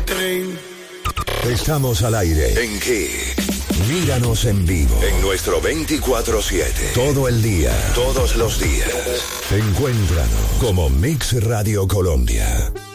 tren. Estamos al aire. ¿En qué? Míranos en vivo. En nuestro 24/7. Todo el día. Todos los días. Encuéntranos como Mix Radio Colombia.